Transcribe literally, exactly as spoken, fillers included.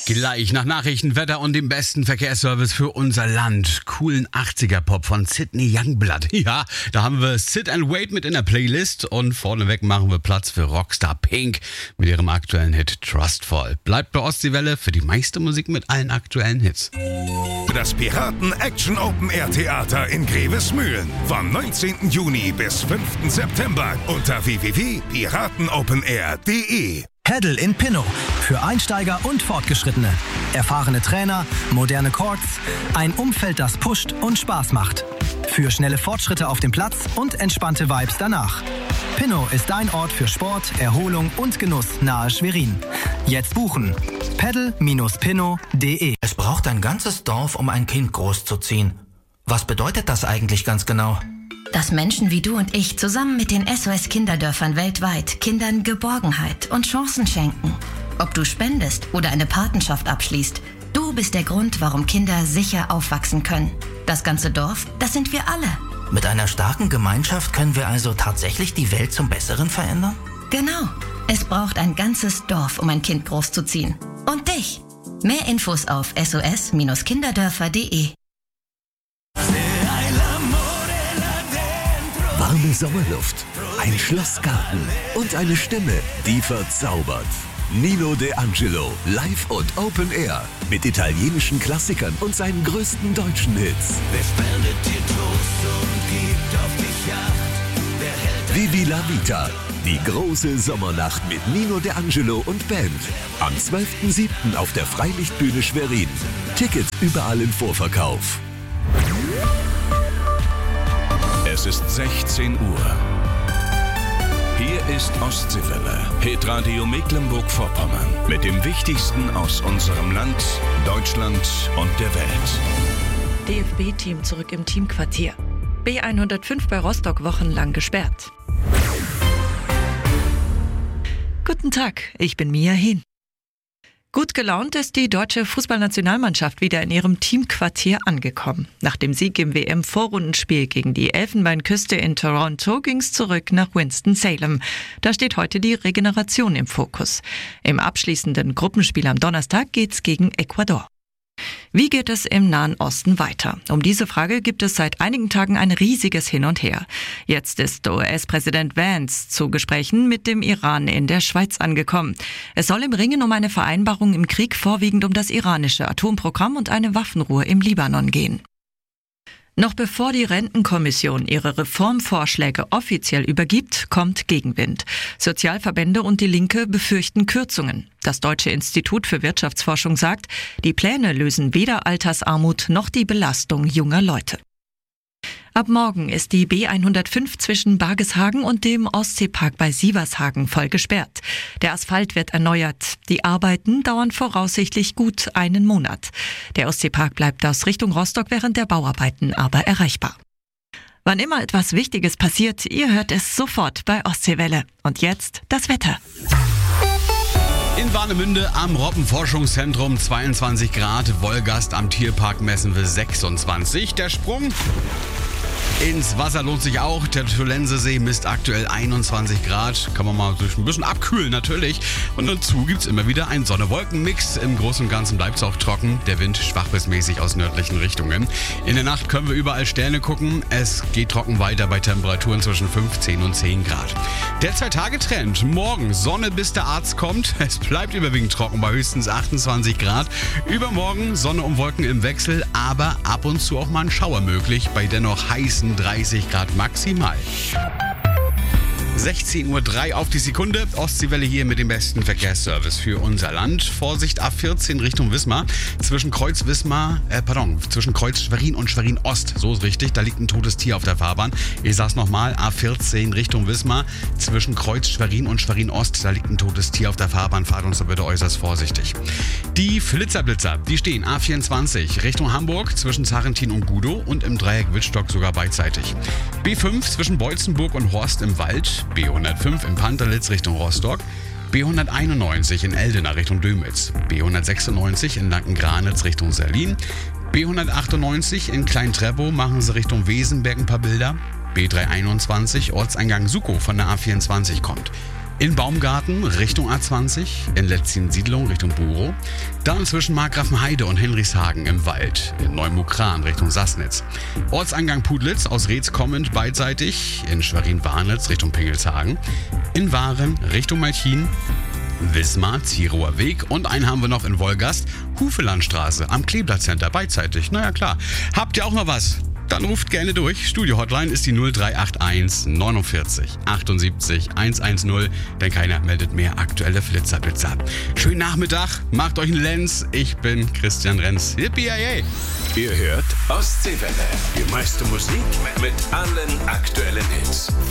Gleich nach Nachrichten, Wetter und dem besten Verkehrsservice für unser Land. Coolen achtziger-Pop von Sidney Youngblood. Ja, da haben wir Sit and Wait mit in der Playlist und vorneweg machen wir Platz für Rockstar Pink mit ihrem aktuellen Hit Trustful. Bleibt bei Ostseewelle für die meiste Musik mit allen aktuellen Hits. Das Piraten Action Open Air Theater in Grevesmühlen vom neunzehnten Juni bis fünften September unter w w w punkt piratenopenair punkt de. Paddle in Pinnow für Einsteiger und Fortgeschrittene. Erfahrene Trainer, moderne Courts, ein Umfeld, das pusht und Spaß macht. Für schnelle Fortschritte auf dem Platz und entspannte Vibes danach. Pinnow ist dein Ort für Sport, Erholung und Genuss nahe Schwerin. Jetzt buchen. paddle Bindestrich pinnow punkt de. Es braucht ein ganzes Dorf, um ein Kind großzuziehen. Was bedeutet das eigentlich ganz genau? Dass Menschen wie du und ich zusammen mit den S O S-Kinderdörfern weltweit Kindern Geborgenheit und Chancen schenken. Ob du spendest oder eine Patenschaft abschließt, du bist der Grund, warum Kinder sicher aufwachsen können. Das ganze Dorf, das sind wir alle. Mit einer starken Gemeinschaft können wir also tatsächlich die Welt zum Besseren verändern? Genau. Es braucht ein ganzes Dorf, um ein Kind großzuziehen. Und dich. Mehr Infos auf S O S Kinderdörfer punkt de. Warme Sommerluft, ein Schlossgarten und eine Stimme, die verzaubert. Nino D'Angelo, live und Open Air mit italienischen Klassikern und seinen größten deutschen Hits. Wer spendet dir Trost und gibt auf dich Acht? Wer hält Vivi la Vita, die große Sommernacht mit Nino D'Angelo und Band. Am zwölften siebten auf der Freilichtbühne Schwerin. Tickets überall im Vorverkauf. Es ist sechzehn Uhr. Hier ist Ostseewelle, Hitradio Mecklenburg-Vorpommern. Mit dem Wichtigsten aus unserem Land, Deutschland und der Welt. D F B-Team zurück im Teamquartier. B hundertfünf bei Rostock wochenlang gesperrt. Guten Tag, ich bin Mia Hehn. Gut gelaunt ist die deutsche Fußballnationalmannschaft wieder in ihrem Teamquartier angekommen. Nach dem Sieg im W M-Vorrundenspiel gegen die Elfenbeinküste in Toronto ging's zurück nach Winston-Salem. Da steht heute die Regeneration im Fokus. Im abschließenden Gruppenspiel am Donnerstag geht's gegen Ecuador. Wie geht es im Nahen Osten weiter? Um diese Frage gibt es seit einigen Tagen ein riesiges Hin und Her. Jetzt ist U S-Präsident Vance zu Gesprächen mit dem Iran in der Schweiz angekommen. Es soll im Ringen um eine Vereinbarung im Krieg vorwiegend um das iranische Atomprogramm und eine Waffenruhe im Libanon gehen. Noch bevor die Rentenkommission ihre Reformvorschläge offiziell übergibt, kommt Gegenwind. Sozialverbände und die Linke befürchten Kürzungen. Das Deutsche Institut für Wirtschaftsforschung sagt, die Pläne lösen weder Altersarmut noch die Belastung junger Leute. Ab morgen ist die B hundertfünf zwischen Bargeshagen und dem Ostseepark bei Sievershagen voll gesperrt. Der Asphalt wird erneuert. Die Arbeiten dauern voraussichtlich gut einen Monat. Der Ostseepark bleibt aus Richtung Rostock während der Bauarbeiten aber erreichbar. Wann immer etwas Wichtiges passiert, ihr hört es sofort bei Ostseewelle. Und jetzt das Wetter. In Warnemünde am Robbenforschungszentrum zweiundzwanzig Grad, Wolgast am Tierpark messen wir sechsundzwanzig. Der Sprung ins Wasser lohnt sich auch. Der Tolensesee misst aktuell einundzwanzig Grad. Kann man mal ein bisschen abkühlen natürlich. Und dazu gibt es immer wieder einen Sonne-Wolken-Mix. Im Großen und Ganzen bleibt es auch trocken. Der Wind schwach bis mäßig aus nördlichen Richtungen. In der Nacht können wir überall Sterne gucken. Es geht trocken weiter bei Temperaturen zwischen fünfzehn und zehn Grad. Der Zwei-Tage-Trend. Morgen Sonne, bis der Arzt kommt. Es bleibt überwiegend trocken bei höchstens achtundzwanzig Grad. Übermorgen Sonne und Wolken im Wechsel, aber ab und zu auch mal ein Schauer möglich bei dennoch heißen dreißig Grad maximal. sechzehn Uhr drei auf die Sekunde. Ostseewelle hier mit dem besten Verkehrsservice für unser Land. Vorsicht, A vierzehn Richtung Wismar. Zwischen Kreuz Wismar, äh, pardon, zwischen Kreuz Schwerin und Schwerin Ost. So ist richtig, da liegt ein totes Tier auf der Fahrbahn. Ich sag's nochmal, A vierzehn Richtung Wismar. Zwischen Kreuz Schwerin und Schwerin Ost, da liegt ein totes Tier auf der Fahrbahn. Fahrt uns da bitte äußerst vorsichtig. Die Flitzerblitzer, die stehen A vierundzwanzig Richtung Hamburg zwischen Zarentin und Gudow und im Dreieck Wittstock sogar beidseitig. B fünf zwischen Beutzenburg und Horst im Wald. B hundertfünf in Panterlitz Richtung Rostock, B hunderteinundneunzig in Eldena Richtung Dömitz, B hundertsechsundneunzig in Lanken-Granitz Richtung Serlin, B hundertachtundneunzig in Klein-Treppow machen sie Richtung Wesenberg ein paar Bilder, B dreihunderteinundzwanzig Ortseingang Sukow von der A vierundzwanzig kommt, In Baumgarten Richtung A zwanzig, in Letzin-Siedlung Richtung Buro. Dann zwischen Markgrafenheide und Henrichshagen im Wald, in Neumukran Richtung Sassnitz. Ortseingang Pudlitz aus Reetz kommend beidseitig, in Schwerin-Warnitz Richtung Pingelshagen. In Waren Richtung Malchin. Wismar, Zierower Weg und einen haben wir noch in Wolgast, Hufelandstraße am Kleeblatt-Center beidseitig. Naja klar. Habt ihr auch noch was? Dann ruft gerne durch. Studio-Hotline ist die null drei acht eins neunundvierzig achtundsiebzig hundertzehn, denn keiner meldet mehr aktuelle Flitzerblitzer. Schönen Nachmittag, macht euch einen Lenz. Ich bin Christian Renz. Yippie, yay. Ihr hört Ostseewelle. Die meiste Musik mit allen aktuellen Hits.